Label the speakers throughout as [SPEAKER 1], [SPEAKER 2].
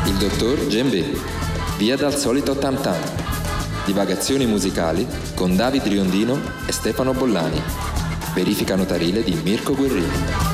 [SPEAKER 1] Il dottor Djembe, via dal solito tam tam. Divagazioni musicali con David Riondino e Stefano Bollani. Verifica notarile di Mirko Guerrini.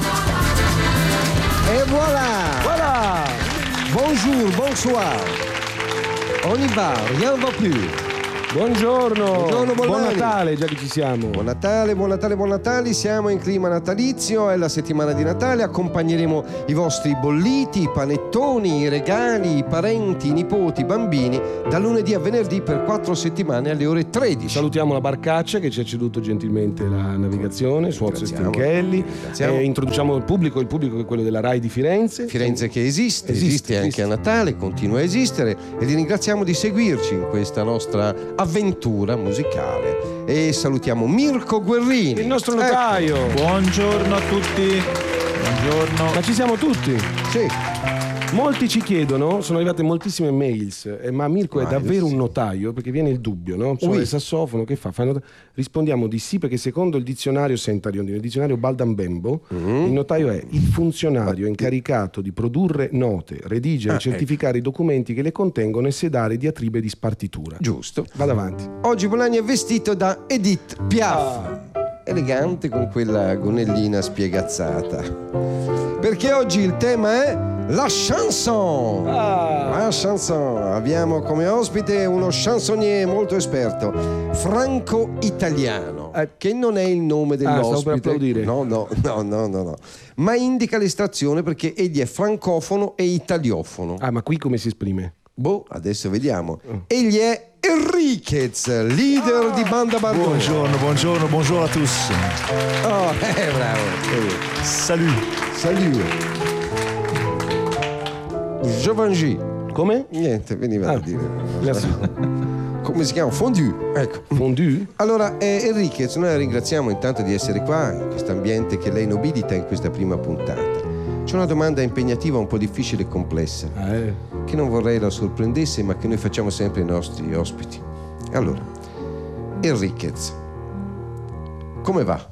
[SPEAKER 2] Et voilà!
[SPEAKER 3] Voilà!
[SPEAKER 2] Bonjour, bonsoir. On y va, rien va plus.
[SPEAKER 3] Buongiorno,
[SPEAKER 2] Buongiorno,
[SPEAKER 3] buon
[SPEAKER 2] Bollani.
[SPEAKER 3] Natale, già che ci siamo.
[SPEAKER 2] Buon Natale, buon Natale, buon Natale. Siamo in clima natalizio, è la settimana di Natale. Accompagneremo i vostri bolliti, i panettoni, i regali, i parenti, i nipoti, i bambini da lunedì a venerdì per 4 settimane alle ore 13.
[SPEAKER 3] Salutiamo la Barcaccia che ci ha ceduto gentilmente la navigazione, Suozzo e Stinchelli. Introduciamo il pubblico che è quello della RAI di Firenze.
[SPEAKER 2] Firenze che esiste anche a Natale, continua a esistere, e li ringraziamo di seguirci in questa nostra avventura musicale. E salutiamo Mirko Guerrini,
[SPEAKER 3] Il nostro notaio.
[SPEAKER 4] Buongiorno a tutti. Buongiorno.
[SPEAKER 3] Ma ci siamo tutti.
[SPEAKER 2] Sì.
[SPEAKER 3] Molti ci chiedono, sono arrivate moltissime mails, ma Mirko è davvero un notaio? Perché viene il dubbio, no? Suona il sassofono, che fa? Rispondiamo di sì, perché secondo il dizionario Senta Riondino, il dizionario Baldambembo, il notaio è il funzionario incaricato di produrre note, redigere e certificare i documenti che le contengono e sedare diatribe di spartitura.
[SPEAKER 2] Giusto.
[SPEAKER 3] Vado avanti.
[SPEAKER 2] Oggi Bologna è vestito da Edith Piaf, elegante con quella gonellina spiegazzata, perché oggi il tema è la chanson. La chanson. Abbiamo come ospite uno chansonnier molto esperto, franco-italiano, che non è il nome dell'ospite.
[SPEAKER 3] Stavo per applaudire.
[SPEAKER 2] No. Ma indica l'estrazione perché egli è francofono e italiofono.
[SPEAKER 3] Ma qui come si esprime?
[SPEAKER 2] Adesso vediamo. Egli è Enriquez, leader di Banda Bardot.
[SPEAKER 4] Bonjour à tous.
[SPEAKER 2] Bravo. Salut. Giovanni.
[SPEAKER 3] Come?
[SPEAKER 2] Niente, veniva a dire.
[SPEAKER 3] Merci.
[SPEAKER 2] Come si chiama? Fondue. Ecco.
[SPEAKER 3] Fondue?
[SPEAKER 2] Allora, Enriquez, noi la ringraziamo intanto di essere qua, in questo ambiente che lei nobilita in questa prima puntata. C'è una domanda impegnativa, un po' difficile e complessa, che non vorrei la sorprendesse, ma che noi facciamo sempre ai nostri ospiti. Allora, Enriquez, come va?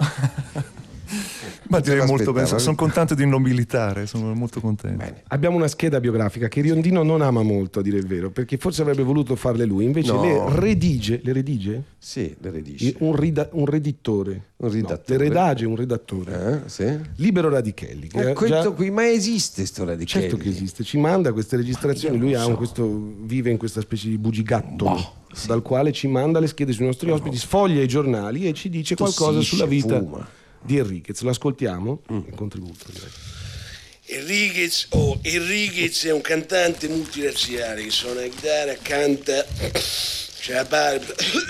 [SPEAKER 4] Ma direi molto bene, sono contento di non militare, sono molto contento.
[SPEAKER 2] Bene.
[SPEAKER 3] Abbiamo una scheda biografica che Riondino non ama molto, a dire il vero, perché forse avrebbe voluto farle lui, invece le redige?
[SPEAKER 2] Sì, le redige.
[SPEAKER 3] Un redattore.
[SPEAKER 2] Un redattore.
[SPEAKER 3] Le redage un redattore.
[SPEAKER 2] Sì.
[SPEAKER 3] Libero Radichelli.
[SPEAKER 2] Questo qui, ma esiste sto Radichelli?
[SPEAKER 3] Certo che esiste, ci manda queste registrazioni, lui vive in questa specie di bugigattolo. Dal quale ci manda le schede sui nostri ospiti, sfoglia i giornali e ci dice qualcosa sulla vita di Enriquez. Lo ascoltiamo? Il contributo, direi.
[SPEAKER 5] Enriquez è un cantante multirazziale che suona la chitarra, canta, c'è la barba,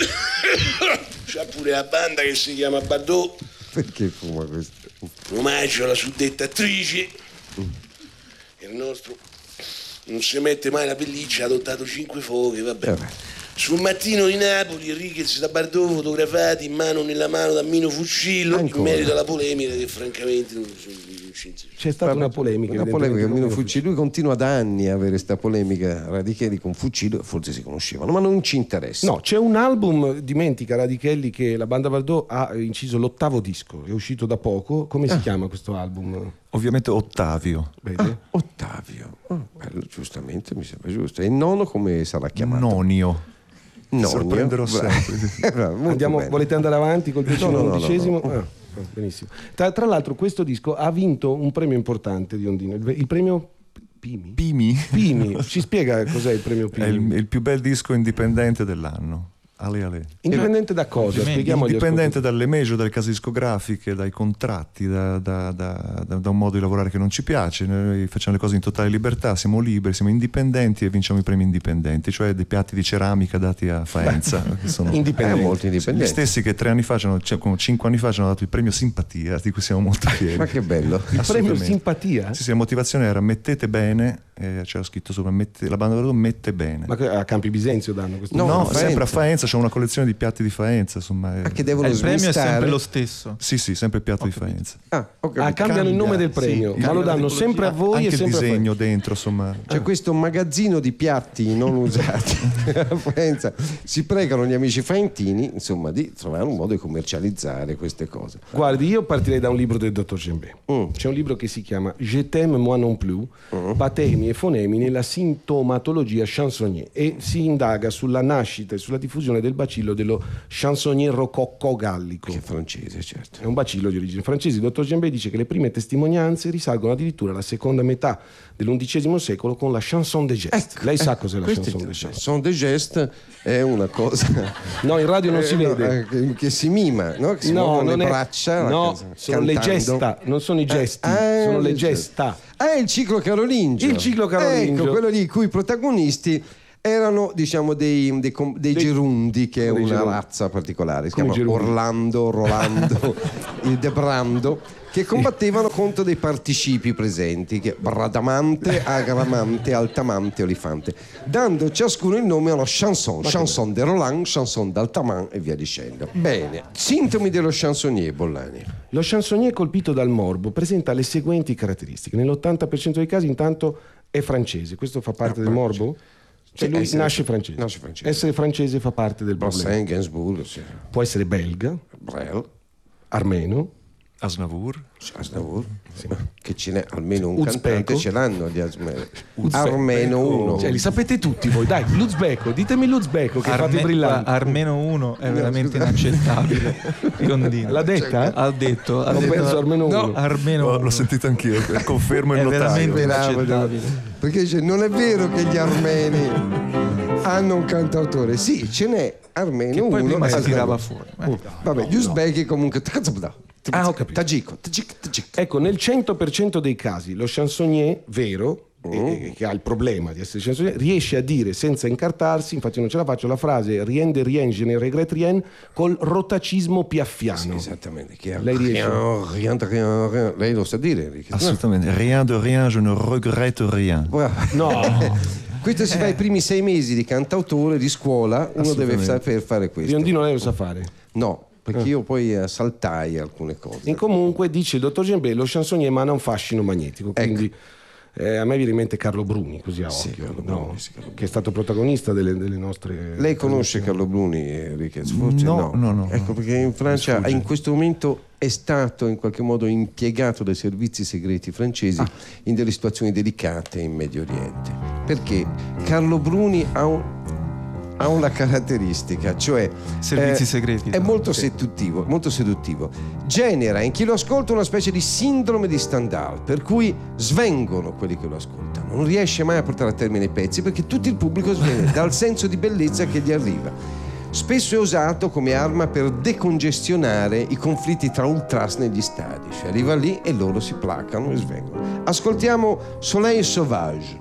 [SPEAKER 5] c'ha pure la banda che si chiama Bardot.
[SPEAKER 2] Perché fuma questo?
[SPEAKER 5] Omaggio alla suddetta attrice. Il nostro non si mette mai la pelliccia, ha adottato 5 fuochi, vabbè. Sul Mattino di Napoli, Enriquez da Bardot fotografati mano nella mano da Mino Fuccillo, in merito alla polemica che francamente non
[SPEAKER 3] c'è stata una polemica.
[SPEAKER 2] Una polemica con Mino Fuccillo. Lui continua da anni a avere questa polemica Radichelli con Fuccillo, forse si conoscevano, ma non ci interessa.
[SPEAKER 3] No, c'è un album, dimentica Radichelli, che la Banda Bardot ha inciso l'8° disco, è uscito da poco. Come si chiama questo album?
[SPEAKER 4] Ovviamente Ottavio.
[SPEAKER 3] Vede?
[SPEAKER 2] Ottavio. Bello, giustamente, mi sembra giusto. E il nono come sarà chiamato?
[SPEAKER 4] Nonio. Sorprenderò sempre.
[SPEAKER 3] Volete andare avanti col 11°?
[SPEAKER 2] No.
[SPEAKER 3] Benissimo. Tra l'altro questo disco ha vinto un premio importante di Ondino, il premio
[SPEAKER 4] Pimi.
[SPEAKER 3] Ci spiega cos'è il premio Pimi?
[SPEAKER 4] È il più bel disco indipendente dell'anno. Ale.
[SPEAKER 3] Indipendente da cosa? Spieghiamo.
[SPEAKER 4] Indipendente dalle major, dalle case discografiche, dai contratti, da un modo di lavorare che non ci piace. Noi facciamo le cose in totale libertà, siamo liberi, siamo indipendenti e vinciamo i premi indipendenti, cioè dei piatti di ceramica dati a Faenza. Che sono
[SPEAKER 2] molto indipendenti.
[SPEAKER 4] Gli stessi che 5 anni fa ci hanno dato il premio Simpatia, di cui siamo molto fieri.
[SPEAKER 2] Ma che bello.
[SPEAKER 3] Il premio Simpatia?
[SPEAKER 4] Sì, la motivazione era mettete bene, c'era scritto sopra la Banda Bardot mette bene.
[SPEAKER 3] Ma a Campi Bisenzio danno questo?
[SPEAKER 4] No, sempre a Faenza. C'è una collezione di piatti di Faenza, insomma.
[SPEAKER 2] Che devono
[SPEAKER 4] il
[SPEAKER 2] smistare.
[SPEAKER 4] premio è sempre lo stesso. Sì, sempre il piatto di Faenza.
[SPEAKER 3] Cambiano il nome del premio, ma lo danno sempre a voi
[SPEAKER 4] anche
[SPEAKER 3] e sempre
[SPEAKER 4] il disegno dentro, insomma.
[SPEAKER 2] C'è questo magazzino di piatti non usati a Faenza. Si pregano gli amici faentini, insomma, di trovare un modo di commercializzare queste cose.
[SPEAKER 3] Guardi, io partirei da un libro del dottor Djembe. C'è un libro che si chiama Je t'aime moi non plus, Pater ritmi e fonemi nella sintomatologia chansonnier e si indaga sulla nascita e sulla diffusione del bacillo dello chansonnier rococò gallico.
[SPEAKER 2] Che è francese, certo.
[SPEAKER 3] È un bacillo di origine francese. Il dottor Gembé dice che le prime testimonianze risalgono addirittura alla seconda metà dell'XI secolo con la chanson de geste. Lei sa cos'è la chanson de geste?
[SPEAKER 2] La chanson de geste è una cosa...
[SPEAKER 3] No, in radio non si vede.
[SPEAKER 2] Che si mima, no? Che si muovono le braccia.
[SPEAKER 3] No, sono le gesta, non sono i gesti, sono le gesta.
[SPEAKER 2] È il ciclo carolingio.
[SPEAKER 3] Il ciclo carolingio.
[SPEAKER 2] Ecco, quello lì i cui protagonisti erano, diciamo, dei gerundi, che è una razza particolare. Si chiama Orlando, Rolando, il Debrando, che combattevano contro dei participi presenti, che Bradamante, Agramante, Altamante, Olifante, dando ciascuno il nome alla chanson. Chanson de Roland, chanson d'Altamant e via dicendo. Bene, sintomi dello chansonnier, Bollani.
[SPEAKER 3] Lo chansonnier colpito dal morbo presenta le seguenti caratteristiche. Nell'80% dei casi intanto è francese. Questo fa parte del morbo? Cioè lui nasce francese. Essere francese fa parte del problema.
[SPEAKER 2] Gainsbourg, sì.
[SPEAKER 3] Può essere belga,
[SPEAKER 2] Brel,
[SPEAKER 3] armeno,
[SPEAKER 4] Aznavour,
[SPEAKER 2] sì. Che ce n'è almeno un
[SPEAKER 3] Uzbeko.
[SPEAKER 2] cantante, ce l'hanno di Armeno uno.
[SPEAKER 3] Cioè, li sapete tutti voi, dai, l'Uzbeko, ditemi l'Uzbeko che fate brillante.
[SPEAKER 6] Armeno 1 è veramente inaccettabile. Riondino.
[SPEAKER 3] L'ha detta?
[SPEAKER 6] Ha detto.
[SPEAKER 3] Ho penso Armeno 1.
[SPEAKER 6] No, Armeno
[SPEAKER 4] l'ho sentito anch'io, confermo il notaio.
[SPEAKER 6] Veramente inaccettabile.
[SPEAKER 2] Perché non è vero che gli armeni hanno un cantautore. Sì, ce n'è Armeno
[SPEAKER 6] Che poi
[SPEAKER 2] uno.
[SPEAKER 6] prima si tirava fuori.
[SPEAKER 2] Vabbè, gli uzbeki comunque...
[SPEAKER 3] Ho capito.
[SPEAKER 2] Tagiko.
[SPEAKER 3] Ecco, nel 100% dei casi lo chansonnier vero, che ha il problema di essere chansonnier, riesce a dire senza incartarsi, infatti non ce la faccio, la frase rien de rien, je ne regrette rien, col rotacismo piaffiano.
[SPEAKER 2] Sì, esattamente.
[SPEAKER 3] Lei riesce?
[SPEAKER 2] Rien de rien. Lei lo sa dire, Enrico?
[SPEAKER 4] Assolutamente. Rien de rien, je ne regrette rien.
[SPEAKER 3] No.
[SPEAKER 2] Questo si fa i primi 6 mesi di cantautore di scuola, uno deve saper fare questo.
[SPEAKER 3] Riondino lei lo sa fare?
[SPEAKER 2] No, perché io poi saltai alcune cose.
[SPEAKER 3] E comunque dice il dottor Gembé, lo chansonnier emana un fascino magnetico, quindi a me viene in mente Carlo Bruni, così a occhio,
[SPEAKER 2] Carlo
[SPEAKER 3] no?
[SPEAKER 2] Bruni, sì, Carlo Bruni.
[SPEAKER 3] Che è stato protagonista delle nostre...
[SPEAKER 2] Lei conosce Carlo Bruni, Enriquez? Forse
[SPEAKER 4] no.
[SPEAKER 2] Ecco, perché in Francia in questo momento è stato in qualche modo impiegato dai servizi segreti francesi in delle situazioni delicate in Medio Oriente. Perché Carlo Bruni ha una caratteristica, cioè
[SPEAKER 6] Servizi segreti.
[SPEAKER 2] è molto seduttivo. Genera in chi lo ascolta una specie di sindrome di Stendhal, per cui svengono quelli che lo ascoltano. Non riesce mai a portare a termine i pezzi perché tutto il pubblico sviene dal senso di bellezza che gli arriva. Spesso è usato come arma per decongestionare i conflitti tra ultras negli stadi. Cioè arriva lì e loro si placano e svengono. Ascoltiamo Soleil Sauvage.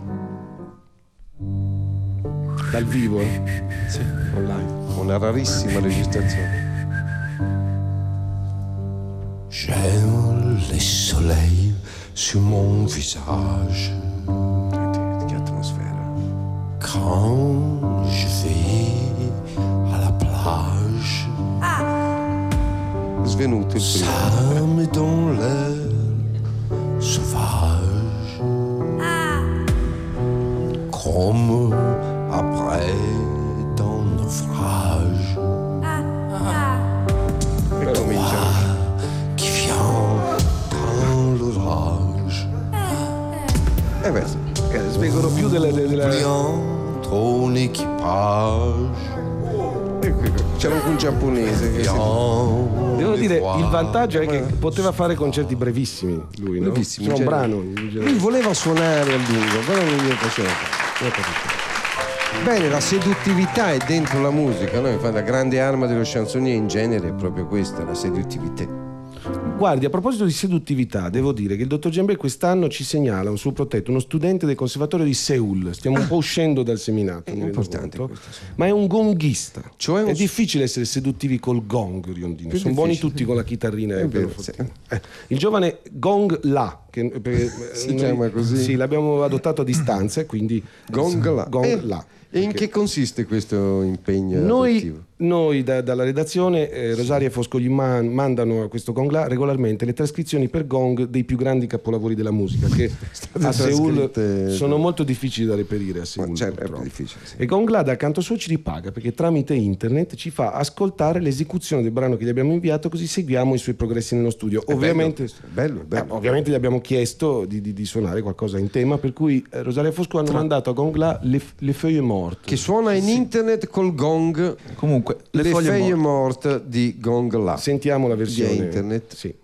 [SPEAKER 3] Dal vivo,
[SPEAKER 6] Sì.
[SPEAKER 3] online.
[SPEAKER 2] Una rarissima registrazione.
[SPEAKER 5] J'aime les soleils sur mon visage
[SPEAKER 2] Che atmosfera.
[SPEAKER 5] quand je vais à la plage.
[SPEAKER 2] Svenuto il primo.
[SPEAKER 5] Ça me donne l'air sauvage, comme après ton naufrage
[SPEAKER 2] E comincia.
[SPEAKER 5] qui vient dans l'orage.
[SPEAKER 3] Svengono più della...
[SPEAKER 5] Pliant ton équipage.
[SPEAKER 2] C'era anche un giapponese che
[SPEAKER 3] Devo dire, il vantaggio è che poteva fare concerti brevissimi lui, no?
[SPEAKER 2] Brevissimi,
[SPEAKER 3] C'era un
[SPEAKER 2] cioè,
[SPEAKER 3] brano.
[SPEAKER 2] lui voleva suonare a lungo, però non gli faceva. Bene, la seduttività è dentro la musica, no? Infatti la grande arma dello chansonnier in genere è proprio questa, la seduttività.
[SPEAKER 3] Guardi, a proposito di seduttività, devo dire che il dottor Gembé quest'anno ci segnala un suo protetto, uno studente del Conservatorio di Seul. Stiamo un po' uscendo dal seminato,
[SPEAKER 2] È importante questo, sì.
[SPEAKER 3] ma è un gonghista.
[SPEAKER 2] Cioè
[SPEAKER 3] è difficile essere seduttivi col gong, Riondino. Sono
[SPEAKER 2] difficile.
[SPEAKER 3] buoni tutti con la chitarrina.
[SPEAKER 2] È vero, sì.
[SPEAKER 3] Il giovane Gong La, che
[SPEAKER 2] Si chiama così?
[SPEAKER 3] Sì, l'abbiamo adottato a distanza, quindi
[SPEAKER 2] Gong La.
[SPEAKER 3] Gong La.
[SPEAKER 2] E in che consiste questo impegno
[SPEAKER 3] Noi,
[SPEAKER 2] adottivo?
[SPEAKER 3] dalla redazione Rosaria e Fosco gli mandano a questo gong là regolarmente le trascrizioni per gong dei più grandi capolavori della musica che a Seul sono molto difficili da reperire a Seul,
[SPEAKER 2] Certo, è più difficile, sì.
[SPEAKER 3] e Gong là dal canto suo ci ripaga perché tramite internet ci fa ascoltare l'esecuzione del brano che gli abbiamo inviato, così seguiamo i suoi progressi nello studio. Ovviamente
[SPEAKER 2] bello.
[SPEAKER 3] ovviamente gli abbiamo chiesto di suonare qualcosa in tema, per cui Rosaria Fosco hanno mandato a Gong La le Feuilles Mortes,
[SPEAKER 2] che suona in internet col gong.
[SPEAKER 6] Comunque
[SPEAKER 2] le Feuilles Mortes di Gong La.
[SPEAKER 3] Sentiamo la versione
[SPEAKER 2] di internet.
[SPEAKER 3] Sì.